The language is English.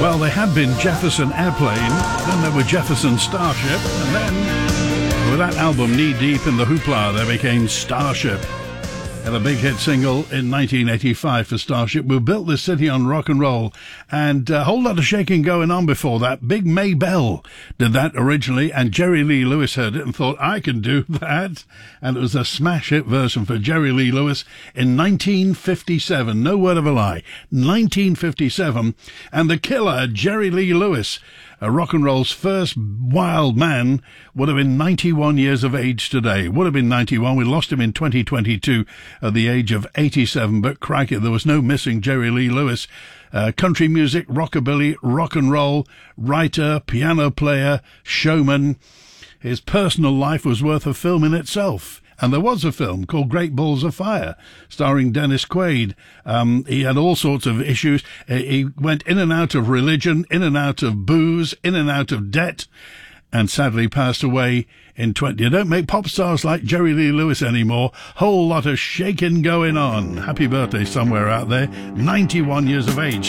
Well, they had been Jefferson Airplane, then they were Jefferson Starship, and then, with that album Knee Deep in the Hoopla, they became Starship. And a big hit single in 1985 for Starship. We built this city on rock and roll, and a whole lot of shaking going on before that. Big Maybelle did that originally, and Jerry Lee Lewis heard it and thought, I can do that. And it was a smash hit version for Jerry Lee Lewis in 1957. No word of a lie. 1957. And the killer, Jerry Lee Lewis, rock and roll's first wild man, would have been 91 years of age today. Would have been 91. We lost him in 2022 at the age of 87. But crikey, there was no missing Jerry Lee Lewis. Country music, rockabilly, rock and roll, writer, piano player, showman. His personal life was worth a film in itself. And there was a film called Great Balls of Fire, starring Dennis Quaid. He had all sorts of issues. He went in and out of religion, in and out of booze, in and out of debt, and sadly passed away in 20. You don't make pop stars like Jerry Lee Lewis anymore. Whole lot of shaking going on. Happy birthday somewhere out there. 91 years of age.